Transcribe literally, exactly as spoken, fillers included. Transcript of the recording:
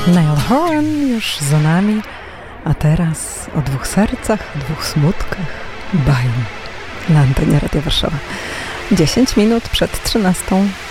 Niall Horan już za nami, a teraz o dwóch sercach, dwóch smutkach. Bajm na antenie Radia Warszawa. dziesięć minut przed trzynastą.